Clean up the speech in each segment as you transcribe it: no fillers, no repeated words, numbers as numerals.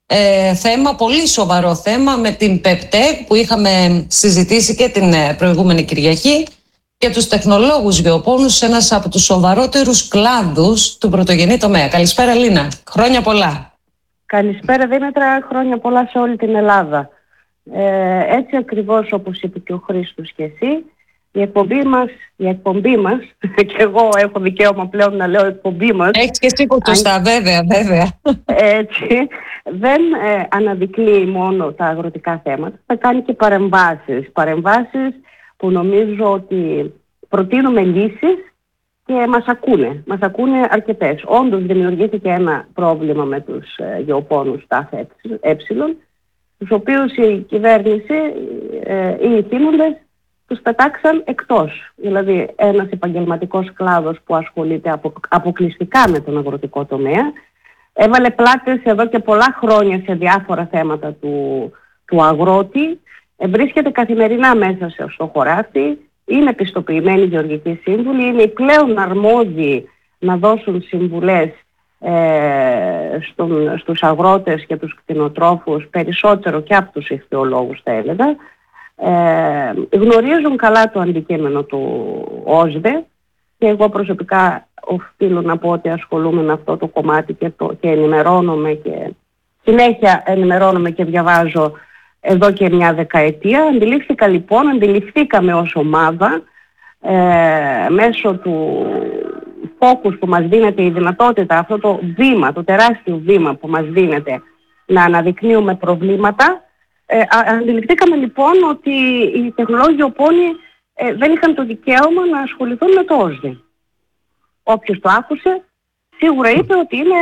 θέμα, πολύ σοβαρό θέμα, με την ΠΕΠΤΕΚ που είχαμε συζητήσει και την προηγούμενη Κυριακή, και τους τεχνολόγους γεωπόνους, ένας από τους σοβαρότερους κλάδους του πρωτογενή τομέα. Καλησπέρα Λίνα, χρόνια πολλά. Καλησπέρα Δήμητρα, χρόνια πολλά σε όλη την Ελλάδα. Έτσι ακριβώς όπως είπε και ο Χρήστος και εσύ, η εκπομπή μας και εγώ έχω δικαίωμα πλέον να λέω εκπομπή μας. Έχεις και εσύ κοστοστά, βέβαια. Έτσι, δεν αναδεικνύει μόνο τα αγροτικά θέματα, θα κάνει και παρεμβάσεις που νομίζω ότι προτείνουμε λύσεις και μας ακούνε αρκετές. Όντως δημιουργήθηκε ένα πρόβλημα με τους γεωπόνους ΤΑΦ τους οποίους η κυβέρνηση, οι ηθήνοντες τους πετάξαν εκτός. Δηλαδή ένας επαγγελματικός κλάδος που ασχολείται αποκλειστικά με τον αγροτικό τομέα έβαλε πλάτες εδώ και πολλά χρόνια σε διάφορα θέματα του αγρότη, βρίσκεται καθημερινά μέσα στο χωράφι, είναι πιστοποιημένοι γεωργικοί σύμβουλοι, είναι οι πλέον αρμόδιοι να δώσουν συμβουλές στους αγρότες και τους κτηνοτρόφους, περισσότερο και από τους ιχθυολόγους θα έλεγα. Γνωρίζουν καλά το αντικείμενο του ΟΣΔΕ και εγώ προσωπικά οφείλω να πω ότι ασχολούμαι με αυτό το κομμάτι και ενημερώνομαι και συνέχεια ενημερώνομαι και διαβάζω εδώ και μια δεκαετία. Αντιληφθήκαμε ως ομάδα μέσω του focus που μας δίνεται, η δυνατότητα, αυτό το βήμα, το τεράστιο βήμα που μας δίνεται να αναδεικνύουμε προβλήματα. Αντιληφθήκαμε λοιπόν ότι οι τεχνολόγοι γεωπόνοι δεν είχαν το δικαίωμα να ασχοληθούν με το ΟΣΔΕ. Όποιος το άκουσε σίγουρα είπε ότι είναι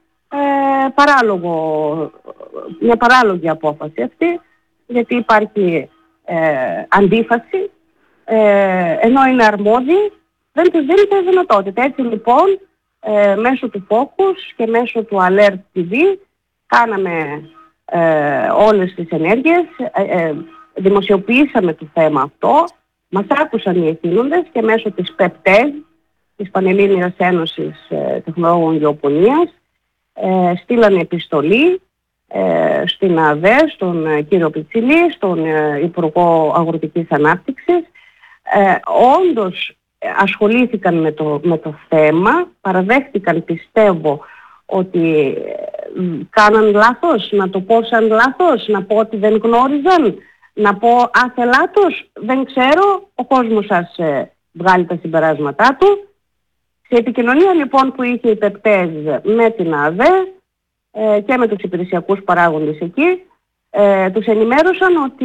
μια παράλογη απόφαση αυτή, γιατί υπάρχει αντίφαση, ενώ είναι αρμόδιοι δεν τους δίνεται δυνατότητα. Έτσι λοιπόν μέσω του Focus και μέσω του Alert TV κάναμε όλες τις ενέργειες, δημοσιοποιήσαμε το θέμα αυτό, μας άκουσαν οι ηθήνοντες και μέσω της ΠΕΠΤΕΚ, της Πανελλήνιας Ένωσης Τεχνολόγων Γεωπονίας, στείλανε επιστολή στην ΑΔΕ, στον κύριο Πιτσιλή, στον Υπουργό Αγροτικής Ανάπτυξης. Όντως ασχολήθηκαν με το θέμα, παραδέχτηκαν, πιστεύω, ότι κάναν λάθος, να το πω σαν λάθος, να πω ότι δεν γνώριζαν, να πω άθελάτος, δεν ξέρω, ο κόσμος σας βγάλει τα συμπεράσματά του. Σε επικοινωνία λοιπόν που είχε η ΠΕΠΤΕΖ με την ΑΔΕ και με τους υπηρεσιακούς παράγοντες εκεί, τους ενημέρωσαν ότι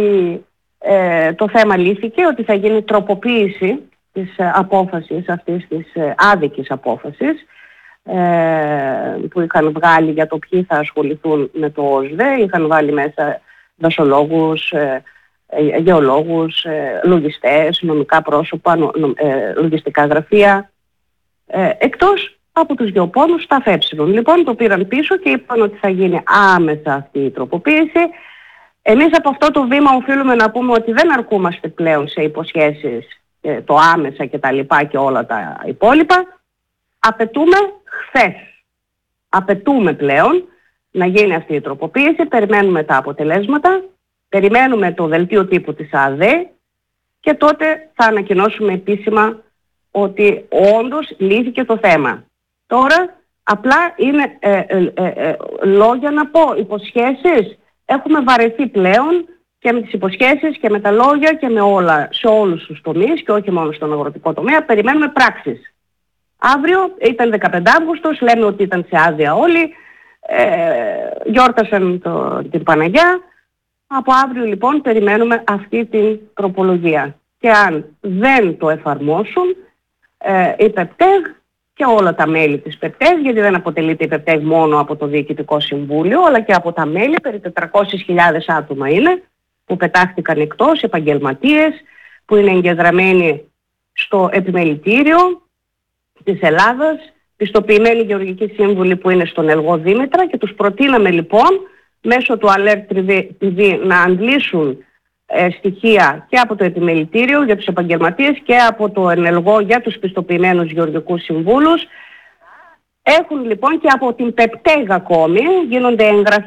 το θέμα λύθηκε, ότι θα γίνει τροποποίηση της απόφασης αυτής, της άδικης απόφασης που είχαν βγάλει για το ποιοι θα ασχοληθούν με το ΟΣΔΕ. Είχαν βάλει μέσα δασολόγους, γεωλόγους, λογιστές, νομικά πρόσωπα, λογιστικά γραφεία, εκτός από τους γεωπόνους ΤΑΦ. Λοιπόν, το πήραν πίσω και είπαν ότι θα γίνει άμεσα αυτή η τροποποίηση. Εμείς από αυτό το βήμα οφείλουμε να πούμε ότι δεν αρκούμαστε πλέον σε υποσχέσεις, το άμεσα και τα λοιπά και όλα τα υπόλοιπα. Απαιτούμε χθες. Απαιτούμε πλέον να γίνει αυτή η τροποποίηση, περιμένουμε τα αποτελέσματα, περιμένουμε το δελτίο τύπου της ΑΔΕ και τότε θα ανακοινώσουμε επίσημα ότι όντως λύθηκε το θέμα. Τώρα απλά είναι λόγια να πω, υποσχέσεις. Έχουμε βαρεθεί πλέον και με τις υποσχέσεις και με τα λόγια και με όλα, σε όλους τους τομείς και όχι μόνο στον αγροτικό τομέα. Περιμένουμε πράξεις. Αύριο ήταν 15 Αύγουστος, λέμε ότι ήταν σε άδεια όλοι, γιόρτασαν την Παναγιά. Από αύριο λοιπόν περιμένουμε αυτή την τροπολογία. Και αν δεν το εφαρμόσουν η ΠΕΠΤΕΓ και όλα τα μέλη της ΠΕΠΤΕΓ, γιατί δεν αποτελείται η ΠΕΠΤΕΓ μόνο από το Διοικητικό Συμβούλιο, αλλά και από τα μέλη, περί 400.000 άτομα είναι, που πετάχτηκαν εκτός, επαγγελματίες, που είναι εγγεγραμμένοι στο επιμελητήριο της Ελλάδας, πιστοποιημένοι γεωργικοί σύμβουλοι που είναι στον Ελγό Δήμητρα, και τους προτείναμε λοιπόν μέσω του Alert TV να αντλήσουν στοιχεία και από το επιμελητήριο για τους επαγγελματίες και από το Ενελγό για τους πιστοποιημένους γεωργικούς συμβούλους. Έχουν λοιπόν και από την ΠΕΠΤΕΓ ακόμη, γίνονται εγγραφές